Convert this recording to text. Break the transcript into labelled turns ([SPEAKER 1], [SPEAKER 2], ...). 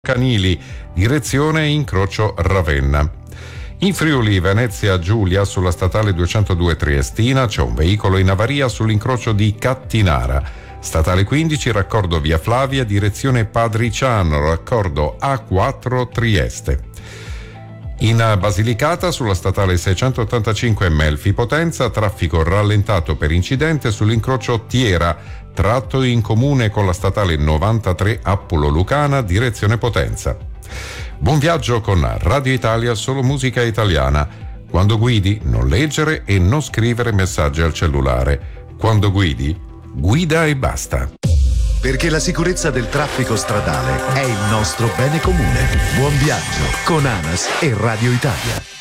[SPEAKER 1] Canili, direzione incrocio Ravenna. In Friuli, Venezia Giulia, sulla statale 202 Triestina, c'è un veicolo in avaria sull'incrocio di Cattinara. Statale 15, raccordo via Flavia, direzione Padriciano, raccordo A4 Trieste. In Basilicata, sulla statale 685 Melfi Potenza, traffico rallentato per incidente sull'incrocio Tiera, tratto in comune con la statale 93 Appulo Lucana, direzione Potenza. Buon viaggio con Radio Italia, solo musica italiana. Quando guidi, non leggere e non scrivere messaggi al cellulare. Quando guidi, guida e basta.
[SPEAKER 2] Perché la sicurezza del traffico stradale è il nostro bene comune. Buon viaggio con ANAS e Radio Italia.